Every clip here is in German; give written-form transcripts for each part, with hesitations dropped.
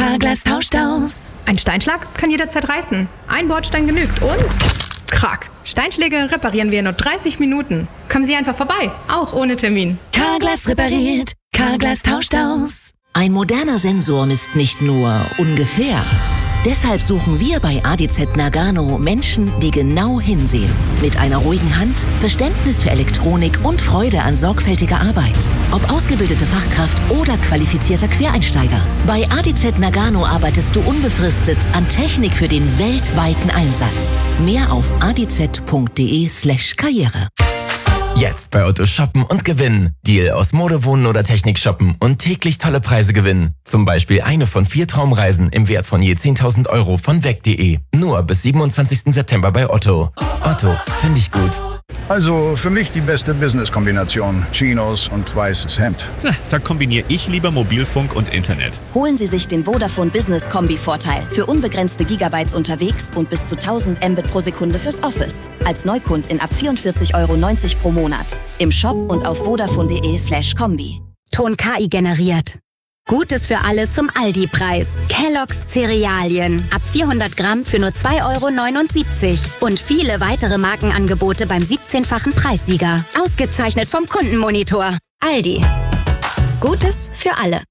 Carglass tauscht aus. Ein Steinschlag kann jederzeit reißen. Ein Bordstein genügt und... Krack. Steinschläge reparieren wir in nur 30 Minuten. Kommen Sie einfach vorbei, auch ohne Termin. Carglass repariert. Carglass tauscht aus. Ein moderner Sensor misst nicht nur ungefähr. Deshalb suchen wir bei ADZ Nagano Menschen, die genau hinsehen. Mit einer ruhigen Hand, Verständnis für Elektronik und Freude an sorgfältiger Arbeit. Ob ausgebildete Fachkraft oder qualifizierter Quereinsteiger. Bei ADZ Nagano arbeitest du unbefristet an Technik für den weltweiten Einsatz. Mehr auf adz.de/karriere. Jetzt bei Otto shoppen und gewinnen. Deal aus Mode, Wohnen oder Technik shoppen und täglich tolle Preise gewinnen. Zum Beispiel eine von 4 Traumreisen im Wert von je 10.000 Euro von weg.de. Nur bis 27. September bei Otto. Otto, finde ich gut. Also für mich die beste Business-Kombination. Chinos und weißes Hemd. Da kombiniere ich lieber Mobilfunk und Internet. Holen Sie sich den Vodafone Business Kombi-Vorteil für unbegrenzte Gigabytes unterwegs und bis zu 1000 Mbit pro Sekunde fürs Office. Als Neukundin ab 44,90 Euro pro Monat. Im Shop und auf vodafone.de/kombi. Ton KI generiert. Gutes für alle zum Aldi-Preis. Kellogg's Cerealien. Ab 400 Gramm für nur 2,79 Euro. Und viele weitere Markenangebote beim 17-fachen Preissieger. Ausgezeichnet vom Kundenmonitor. Aldi. Gutes für alle.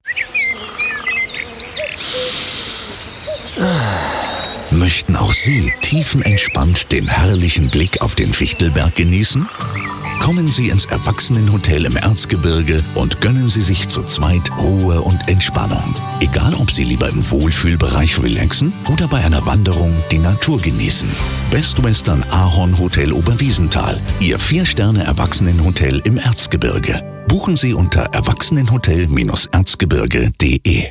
Möchten auch Sie tiefenentspannt den herrlichen Blick auf den Fichtelberg genießen? Kommen Sie ins Erwachsenenhotel im Erzgebirge und gönnen Sie sich zu zweit Ruhe und Entspannung. Egal, ob Sie lieber im Wohlfühlbereich relaxen oder bei einer Wanderung die Natur genießen. Best Western Ahorn Hotel Oberwiesenthal. Ihr 4-Sterne-Erwachsenenhotel im Erzgebirge. Buchen Sie unter erwachsenenhotel-erzgebirge.de.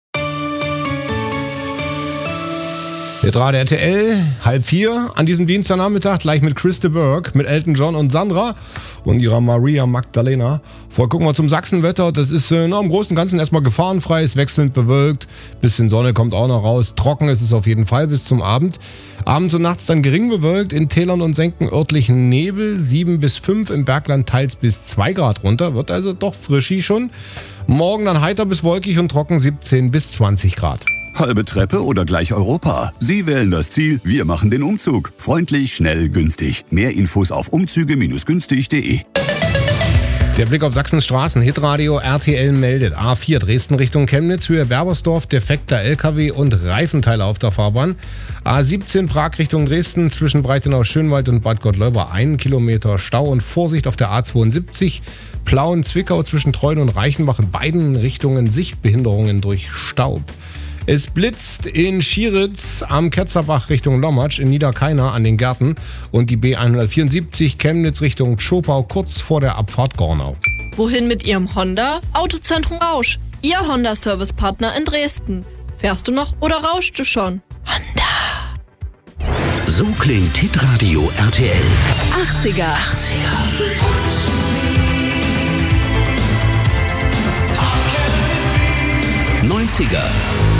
Hitradio RTL, 3:30 an diesem Dienstagnachmittag, gleich mit Chris de Burgh, mit Elton John und Sandra und ihrer Maria Magdalena. Vorher gucken wir zum Sachsenwetter. Das ist im Großen und Ganzen erstmal gefahrenfrei, ist wechselnd bewölkt. Bisschen Sonne kommt auch noch raus. Trocken ist es auf jeden Fall bis zum Abend. Abends und nachts dann gering bewölkt, in Tälern und Senken örtlichen Nebel, 7 bis 5, im Bergland teils bis 2 Grad runter. Wird also doch frischi schon. Morgen dann heiter bis wolkig und trocken, 17 bis 20 Grad. Halbe Treppe oder gleich Europa? Sie wählen das Ziel, wir machen den Umzug. Freundlich, schnell, günstig. Mehr Infos auf umzüge-günstig.de. Der Blick auf Sachsens Straßen. Hitradio RTL meldet. A4 Dresden Richtung Chemnitz, Höhe Berbersdorf, defekter LKW und Reifenteile auf der Fahrbahn. A17 Prag Richtung Dresden, zwischen Breitenau-Schönwald und Bad Gottleuba 1 Kilometer Stau und Vorsicht auf der A72. Plauen-Zwickau zwischen Treuen und Reichenbach in beiden Richtungen Sichtbehinderungen durch Staub. Es blitzt in Schieritz am Ketzerbach Richtung Lommatsch, in Niederkeiner an den Gärten und die B174 Chemnitz Richtung Tschopau kurz vor der Abfahrt Gornau. Wohin mit Ihrem Honda? Autozentrum Rausch, Ihr Honda-Service-Partner in Dresden. Fährst du noch oder rauschst du schon? Honda. So klingt Hitradio RTL. 80er. 90er.